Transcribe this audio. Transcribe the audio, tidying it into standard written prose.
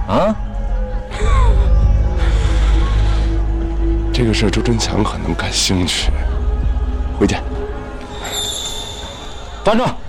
啊？ 这个事周真强可能感兴趣。回见。 站住！